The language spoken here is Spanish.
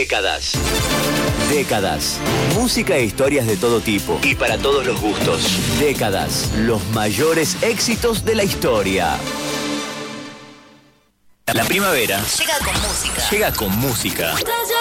Décadas. Décadas. Música e historias de todo tipo. Y para todos los gustos. Décadas. Los mayores éxitos de la historia. La primavera Llega con música. llega con música.